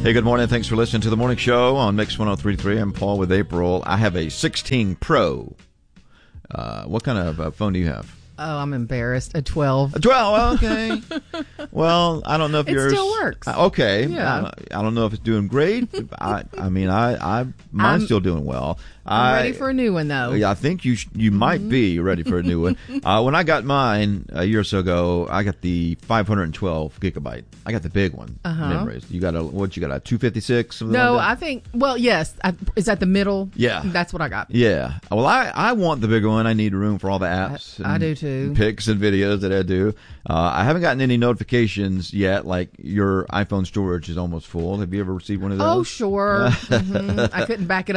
Hey, good morning. Thanks for listening to the morning show on Mix 103.3. I'm Paul with April. I have a 16 Pro. What kind of phone do you have? Oh, I'm embarrassed. A 12. A 12, okay. Well, I don't know if It yours... still works. Okay. Yeah. I don't know if it's doing great. Mine's still doing well. I'm ready for a new one, though. Yeah, I think you might be ready for a new one. When I got mine a year or so ago, I got the 512 gigabyte. I got the big one. Memories. You got a 256? Something No, like that? I think, well, yes. Is that the middle? Yeah. That's what I got. Yeah. Well, I want the bigger one. I need room for all the apps. I do too. Pics and videos that I do. I haven't gotten any notifications yet, like your iPhone storage is almost full. Have you ever received one of those? Oh, sure. I couldn't back it up.